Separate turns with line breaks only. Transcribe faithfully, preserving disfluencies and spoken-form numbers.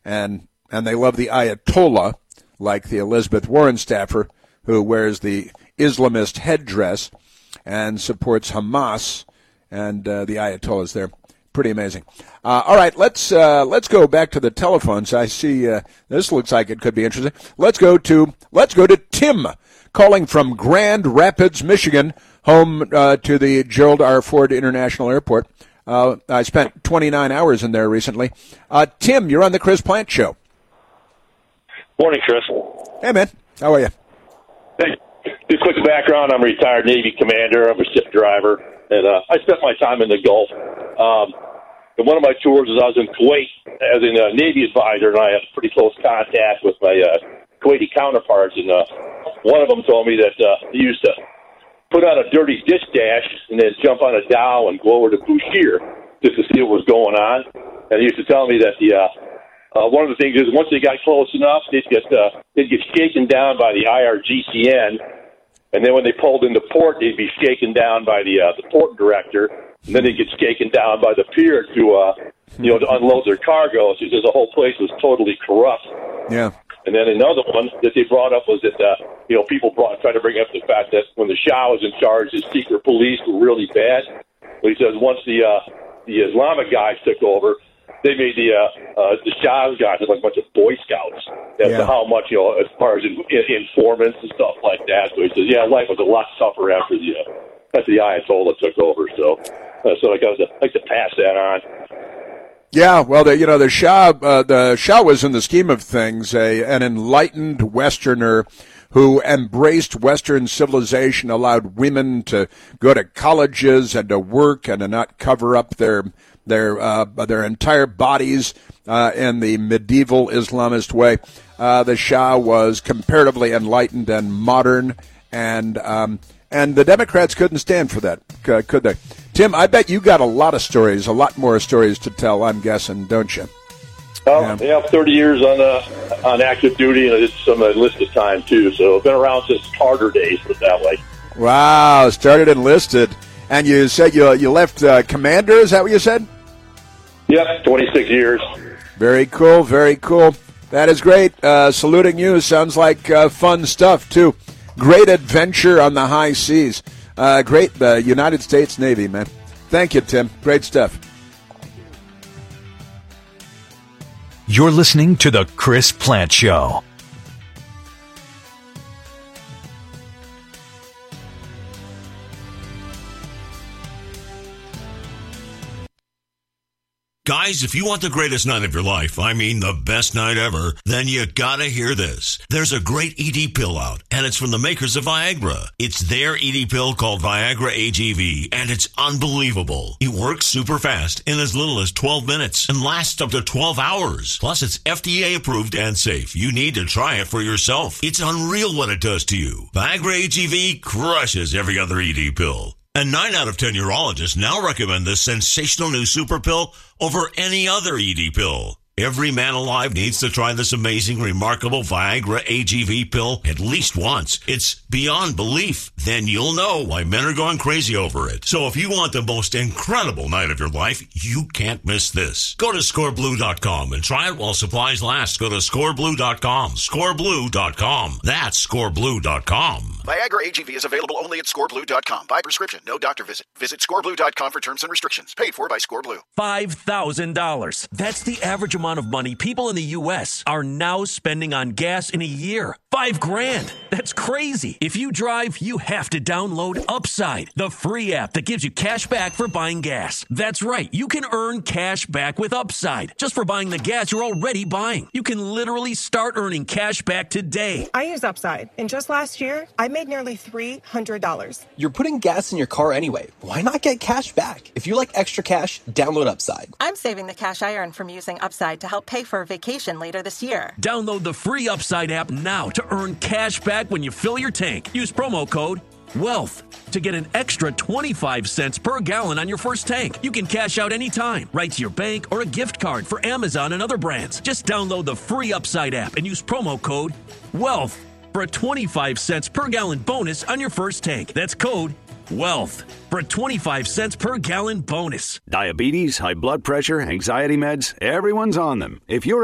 and and they love the Ayatollah, like the Elizabeth Warren staffer who wears the Islamist headdress and supports Hamas, and uh, the Ayatollah's there. Pretty amazing. Uh, all right, let's uh, let's go back to the telephones. I see uh, this looks like it could be interesting. Let's go to let's go to Tim, calling from Grand Rapids, Michigan, home uh, to the Gerald R. Ford International Airport. Uh, I spent twenty-nine hours in there recently. Uh, Tim, you're on the Chris Plant Show.
Morning, Chris.
Hey, man. How are you?
Hey, just quick background. I'm a retired Navy commander. I'm a ship driver, and uh, I spent my time in the Gulf. Um, and one of my tours was I was in Kuwait as a uh, Navy advisor, and I had pretty close contact with my uh, Kuwaiti counterparts. And uh, one of them told me that uh, he used to put on a dirty dish dash and then jump on a dhow and go over to Bushehr just to see what was going on. And he used to tell me that the uh, uh, one of the things is once they got close enough, they'd get uh, they'd get shaken down by the I R G C N, and then when they pulled into port, they'd be shaken down by the uh, the port director, and then they'd get shaken down by the pier to uh, you know to unload their cargo. So the whole place was totally corrupt.
Yeah.
And then another one that they brought up was that, uh, you know, people brought, tried to bring up the fact that when the Shah was in charge, his secret police were really bad. But he says once the uh, the Islamic guys took over, they made the uh, uh, the Shah's guys like a bunch of Boy Scouts. As
Yeah.
to how much, you know, as far as in, in, informants and stuff like that. So he says, yeah, life was a lot tougher after the uh, after the Ayatollah took over. So, uh, so I got to like to pass that on.
Yeah, well, the, you know, the Shah, uh, the Shah was, in the scheme of things, a, an enlightened Westerner who embraced Western civilization, allowed women to go to colleges and to work and to not cover up their their uh, their entire bodies uh, in the medieval Islamist way. Uh, the Shah was comparatively enlightened and modern, and um, and the Democrats couldn't stand for that, could they? Tim, I bet you got a lot of stories, a lot more stories to tell, I'm guessing, don't you?
Well,
Yeah.
yeah, thirty years on uh, on active duty, and I did some enlisted time, too. So I've been around since Carter days, put it that way.
Wow, started enlisted. And you said you you left uh, commander, is that what you said?
Yep, twenty-six years.
Very cool, very cool. That is great. Uh, saluting you. Sounds like uh, fun stuff, too. Great adventure on the high seas. Uh, great, the United States Navy, man. Thank you, Tim. Great stuff.
You're listening to The Chris Plant Show.
Guys, if you want the greatest night of your life, I mean the best night ever, then you gotta hear this. There's a great E D pill out, and it's from the makers of Viagra. It's their E D pill called Viagra A G V, and it's unbelievable. It works super fast in as little as twelve minutes and lasts up to twelve hours. Plus, it's F D A approved and safe. You need to try it for yourself. It's unreal what it does to you. Viagra A G V crushes every other E D pill. And nine out of ten urologists now recommend this sensational new super pill over any other E D pill. Every man alive needs to try this amazing, remarkable Viagra A G V pill at least once. It's beyond belief. Then you'll know why men are going crazy over it. So if you want the most incredible night of your life, you can't miss this. Go to score blue dot com and try it while supplies last. Go to score blue dot com. score blue dot com. That's score blue dot com.
Viagra A G V is available only at score blue dot com. By prescription, no doctor visit. Visit score blue dot com for terms and restrictions. Paid for by ScoreBlue.
five thousand dollars. That's the average amount of money people in the U S are now spending on gas in a year. Five grand. That's crazy. If you drive, you have to download Upside, the free app that gives you cash back for buying gas. That's right. You can earn cash back with Upside just for buying the gas you're already buying. You can literally start earning cash back today.
I use Upside, and just last year, I made nearly three hundred dollars.
You're putting gas in your car anyway. Why not get cash back? If you like extra cash, download Upside.
I'm saving the cash I earn from using Upside to help pay for a vacation later this year.
Download the free Upside app now to earn cash back when you fill your tank. Use promo code WEALTH to get an extra twenty-five cents per gallon on your first tank. You can cash out anytime, right to your bank or a gift card for Amazon and other brands. Just download the free Upside app and use promo code WEALTH for a twenty-five cents per gallon bonus on your first tank. That's code WEALTH for a twenty-five cents per gallon bonus.
Diabetes, high blood pressure, anxiety meds, everyone's on them. If you're